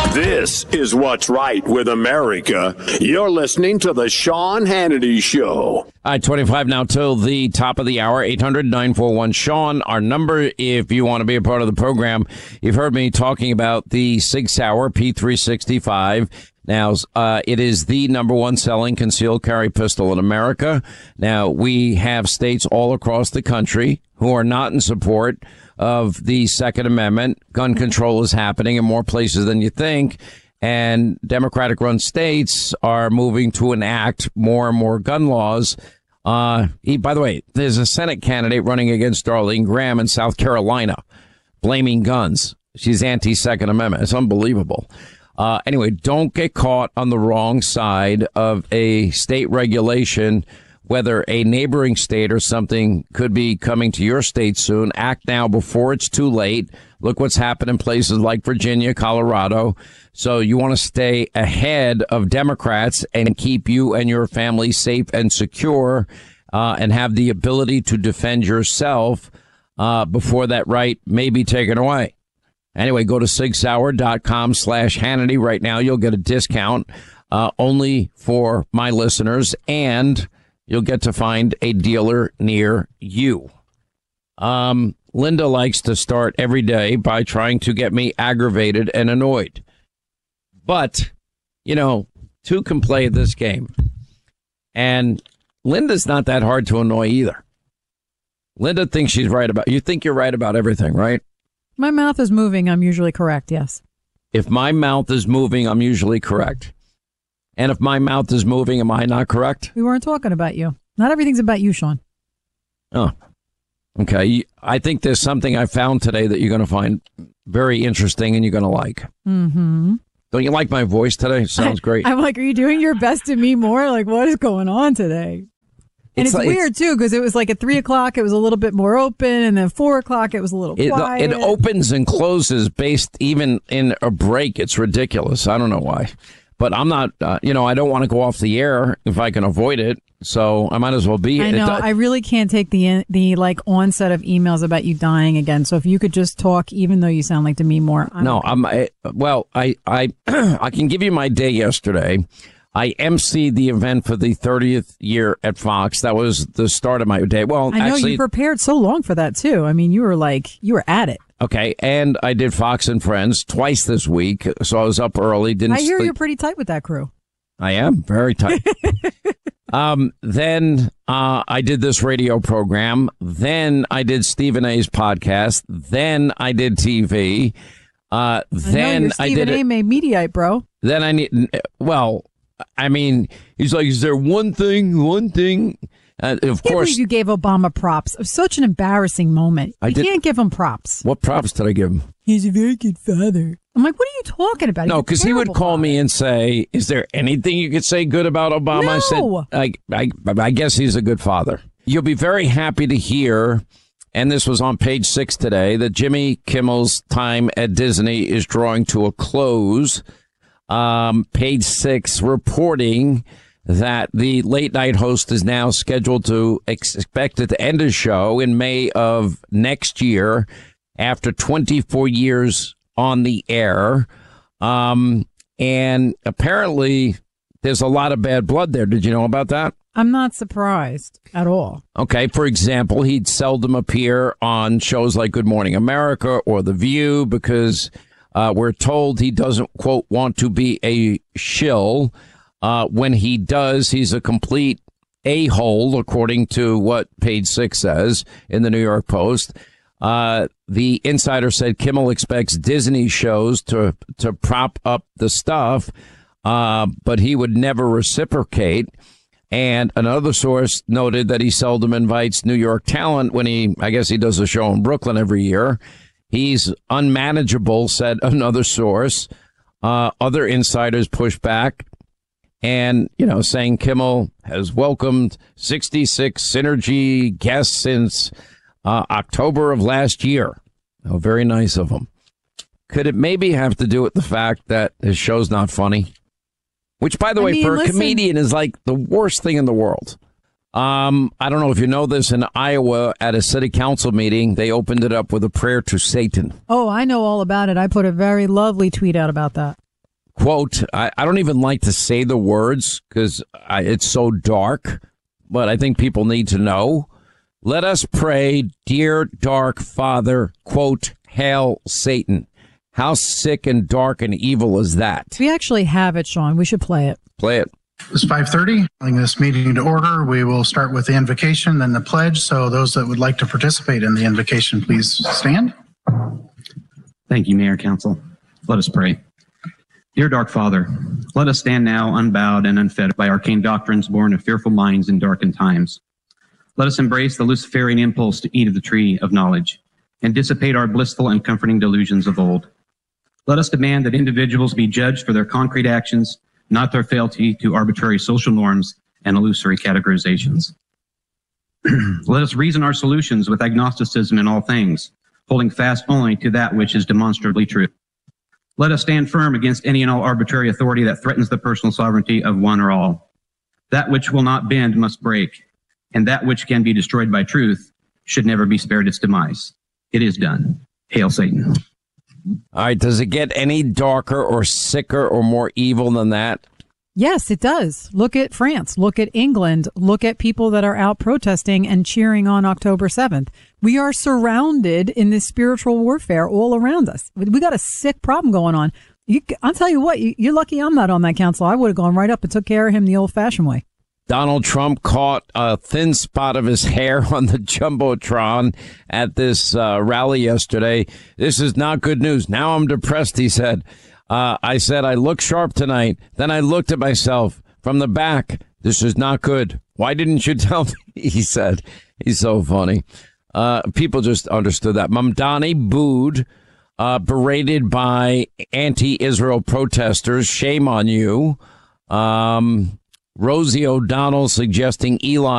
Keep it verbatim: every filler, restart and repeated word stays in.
This is what's right with America. You're listening to the Sean Hannity Show. All right, twenty-five now till the top of the hour. eight hundred, nine four one, Sean, our number if you want to be a part of the program. You've heard me talking about the Sig Sauer P three sixty-five. Now, uh, it is the number one selling concealed carry pistol in America. Now, we have states all across the country who are not in support of the Second Amendment. Gun control is happening in more places than you think. And Democratic-run states are moving to enact more and more gun laws. Uh, he, by the way, there's a Senate candidate running against Darlene Graham in South Carolina, blaming guns. She's anti-Second Amendment. It's unbelievable. Uh, anyway, don't get caught on the wrong side of a state regulation, whether a neighboring state or something could be coming to your state soon. Act now before it's too late. Look what's happened in places like Virginia, Colorado. So you want to stay ahead of Democrats and keep you and your family safe and secure, uh, and have the ability to defend yourself uh, before that right may be taken away. Anyway, go to sig sauer dot com slash Hannity right now. You'll get a discount uh, only for my listeners, and you'll get to find a dealer near you. Um, Linda likes to start every day by trying to get me aggravated and annoyed. But, you know, two can play this game. And Linda's not that hard to annoy either. Linda thinks she's right about, you think you're right about everything, right? My mouth is moving. I'm usually correct, yes. If my mouth is moving, I'm usually correct. And if my mouth is moving, am I not correct? We weren't talking about you. Not everything's about you, Sean. Oh, okay. I think there's something I found today that you're going to find very interesting and you're going to like. Mm-hmm. Don't you like my voice today? Sounds great. I'm like, are you doing your best to me more? Like, what is going on today? And it's, it's like, weird, it's, too, because it was like at three o'clock, it was a little bit more open. And then four o'clock, it was a little it, quiet. It opens and closes based even in a break. It's ridiculous. I don't know why. But I'm not, uh, you know, I don't want to go off the air if I can avoid it. So I might as well be. I know. It, uh, I really can't take the, the like onset of emails about you dying again. So if you could just talk, even though you sound like to me more. I'm no, okay. I'm, I, well, I, I, I can give you my day yesterday. I emceed the event for the thirtieth year at Fox. That was the start of my day. Well, I know actually, you prepared so long for that, too. I mean, you were like, you were at it. Okay. And I did Fox and Friends twice this week. So I was up early. Didn't I hear sleep. You're pretty tight with that crew. I am very tight. um, then uh, I did this radio program. Then I did Stephen A's podcast. Then I did T V. Uh, then I, know, you're I Stephen did A. made Mediaite, bro. Then I need, well, I mean, he's like, is there one thing, one thing? Uh, of I can't course, believe you gave Obama props. It was such an embarrassing moment. I you did, can't give him props. What props did I give him? He's a very good father. I'm like, what are you talking about? No, because he would call father. me and say, is there anything you could say good about Obama? No. I said, I, I, I guess he's a good father. You'll be very happy to hear, and this was on page six today, that Jimmy Kimmel's time at Disney is drawing to a close. Um, page six reporting that the late night host is now scheduled to expected to end his show in May of next year after twenty-four years on the air. Um, and apparently there's a lot of bad blood there. Did you know about that? I'm not surprised at all. Okay. For example, he'd seldom appear on shows like Good Morning America or The View because uh, we're told he doesn't, quote, want to be a shill. Uh, when he does, he's a complete a-hole, according to what page six says in the New York Post. Uh, the insider said Kimmel expects Disney shows to, to prop up the stuff, uh, but he would never reciprocate. And another source noted that he seldom invites New York talent when he, I guess he does a show in Brooklyn every year. He's unmanageable, said another source. Uh, other insiders pushed back. And, you know, saying Kimmel has welcomed sixty-six Synergy guests since uh, October of last year. Oh, very nice of him. Could it maybe have to do with the fact that his show's not funny? Which, by the I way, mean, for a listen. comedian is like the worst thing in the world. Um, I don't know if you know this, in Iowa at a city council meeting, they opened it up with a prayer to Satan. Oh, I know all about it. I put a very lovely tweet out about that. quote, I, I don't even like to say the words because it's so dark, but I think people need to know. Let us pray, dear dark Father, quote, hail Satan. How sick and dark and evil is that? We actually have it, Sean. We should play it. Play it. It's five thirty. Calling this meeting to order. We will start with the invocation, then the pledge. So those that would like to participate in the invocation, please stand. Thank you, Mayor, Council. Let us pray. Dear dark Father, let us stand now unbowed and unfed by arcane doctrines born of fearful minds in darkened times. Let us embrace the Luciferian impulse to eat of the tree of knowledge and dissipate our blissful and comforting delusions of old. Let us demand that individuals be judged for their concrete actions, not their fealty to arbitrary social norms and illusory categorizations. Let us reason our solutions with agnosticism in all things, holding fast only to that which is demonstrably true. Let us stand firm against any and all arbitrary authority that threatens the personal sovereignty of one or all. That which will not bend must break, and that which can be destroyed by truth should never be spared its demise. It is done. Hail Satan. All right. Does it get any darker or sicker or more evil than that? Yes, it does. Look at France. Look at England. Look at people that are out protesting and cheering on October seventh. We are surrounded in this spiritual warfare all around us. We got a sick problem going on. You, I'll tell you what, you, you're lucky I'm not on that council. I would have gone right up and took care of him the old-fashioned way. Donald Trump caught a thin spot of his hair on the Jumbotron at this uh, rally yesterday. This is not good news. Now I'm depressed, he said. Uh, I said, I look sharp tonight. Then I looked at myself from the back. This is not good. Why didn't you tell me? He said. He's so funny. Uh, people just understood that. Mamdani booed, uh, berated by anti-Israel protesters. Shame on you. Um, Rosie O'Donnell suggesting Elon